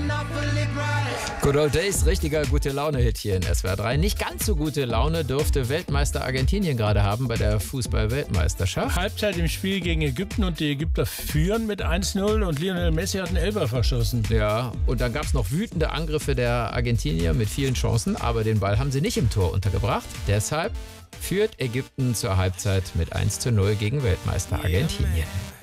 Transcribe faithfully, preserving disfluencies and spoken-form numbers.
Good Old Days, richtiger gute Laune-Hit hier in S W R drei. Nicht ganz so gute Laune dürfte Weltmeister Argentinien gerade haben bei der Fußball-Weltmeisterschaft. Halbzeit im Spiel gegen Ägypten und die Ägypter führen mit eins null und Lionel Messi hat einen Elfer verschossen. Ja, und dann gab es noch wütende Angriffe der Argentinier mit vielen Chancen, aber den Ball haben sie nicht im Tor untergebracht. Deshalb führt Ägypten zur Halbzeit mit eins zu null gegen Weltmeister Argentinien.